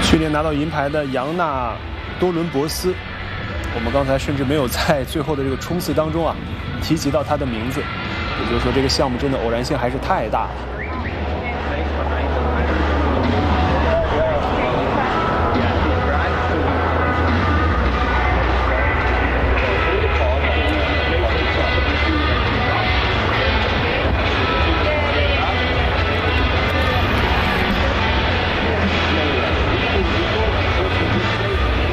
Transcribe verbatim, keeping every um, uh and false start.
去年拿到银牌的扬纳多伦博斯，我们刚才甚至没有在最后的这个冲刺当中啊提及到他的名字，也就是说这个项目真的偶然性还是太大了。